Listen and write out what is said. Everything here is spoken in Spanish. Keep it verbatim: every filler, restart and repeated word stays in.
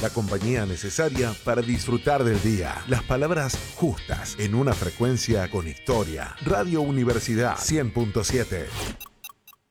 la compañía necesaria para disfrutar del día. Las palabras justas en una frecuencia con historia. Radio Universidad cien punto siete.